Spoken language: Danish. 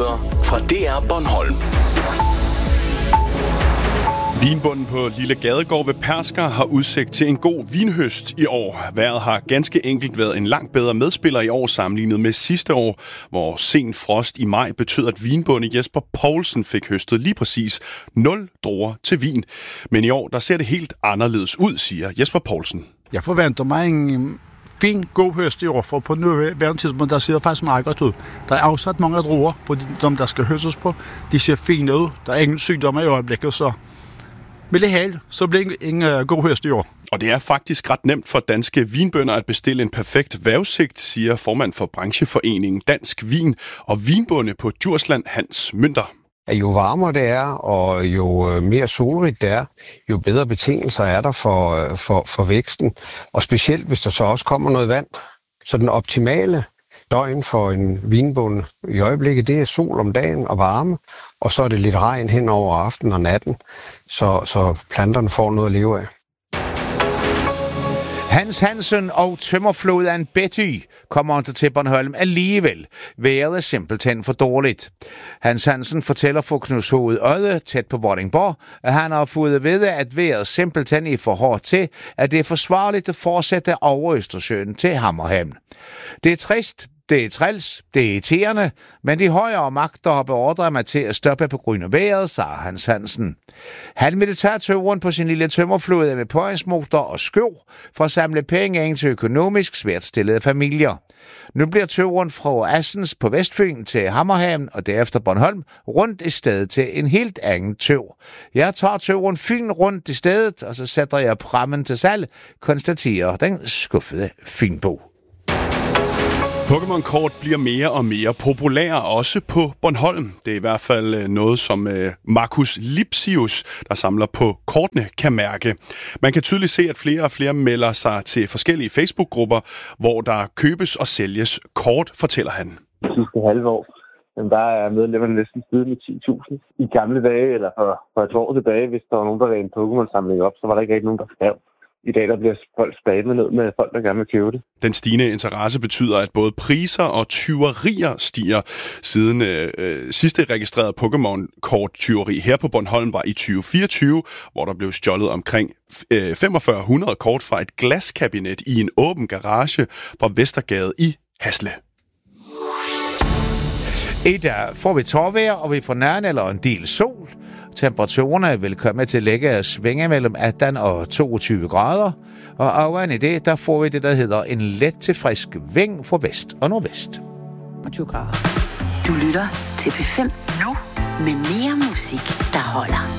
Nyheder fra DR Bornholm. Vinbunden på Lille Gadegård ved Persker har udsigt til en god vinhøst i år. Vejret har ganske enkelt været en langt bedre medspiller i år sammenlignet med sidste år, hvor sen frost i maj betød, at vinbunden Jesper Poulsen fik høstet lige præcis 0 druer til vin. Men i år, der ser det helt anderledes ud, siger Jesper Poulsen. Jeg forventer mig en fin, god høst i år, for på nuværende tidspunkt, der ser det faktisk meget godt ud. Der er afsat mange druer på dem, der skal høstes på. De ser fine ud. Der er ingen sygdomme i øjeblikket, så med det held, så bliver det en god høst i år. Og det er faktisk ret nemt for danske vinbønder at bestille en perfekt vejrudsigt, siger formand for brancheforeningen Dansk Vin og vinbonde på Djursland, Hans Mønter. Jo varmere det er, og jo mere solrigt det er, jo bedre betingelser er der for væksten. Og specielt hvis der så også kommer noget vand. Så den optimale døgn for en vinbonde i øjeblikket, det er sol om dagen og varme. Og så er det lidt regn hen over aftenen og natten, så planterne får noget at leve af. Hans Hansen og tømmerfloderen Betty kommer til Bornholm alligevel. Vejret er simpelthen for dårligt. Hans Hansen fortæller for Knudshoved Odde, tæt på Vordingborg, at han har fået ved, at vejret simpelthen er for hårdt til, at det er forsvarligt at fortsætte over Østersøen til Hammerhamn. Det er trist, det er træls, det er irriterende, men de højere magter har beordret mig til at stoppe på grund af vejret, sagde Hans Hansen. Han ville tage tøveren på sin lille tømmerflåde med påhængsmotor og skøv for at samle penge ind til økonomisk svært stillede familier. Nu bliver tøveren fra Assens på Vestfyn til Hammerhamn og derefter Bornholm rundt i stedet til en helt anden tøv. Jeg tager tøveren Fyn rundt i stedet, og så sætter jeg prammen til salg, konstaterer den skuffede Fynbo. Pokémon-kort bliver mere og mere populære, også på Bornholm. Det er i hvert fald noget, som Markus Lipsius, der samler på kortene, kan mærke. Man kan tydeligt se, at flere og flere melder sig til forskellige Facebook-grupper, hvor der købes og sælges kort, fortæller han. Det sidste halve år, der er medlemmerne næsten steget med 10.000. I gamle dage, eller for et år tilbage, hvis der var nogen, der lagde en Pokémon-samling op, så var der ikke rigtig nogen, der skrev. I dag der bliver folk spammet ned med folk, der gerne vil købe det. Den stigende interesse betyder, at både priser og tyverier stiger. Siden sidste registrerede Pokémon-kort-tyveri her på Bornholm var i 2024, hvor der blev stjålet omkring 4500 kort fra et glaskabinet i en åben garage fra Vestergade i Hasle. I dag får vi tårvejr, og vi får nærmere eller en del sol. Temperaturerne vil komme til at ligge og svinge mellem 18 og 22 grader. Og oven i det, der får vi det, der hedder en let til frisk vind fra vest og nordvest. 20 grader. Du lytter til P5 nu med mere musik, der holder.